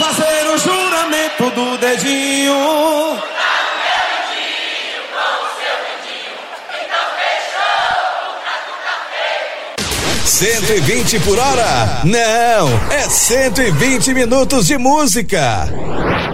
fazer o juramento do dedinho. 120 por hora? Não, é 120 minutos de música.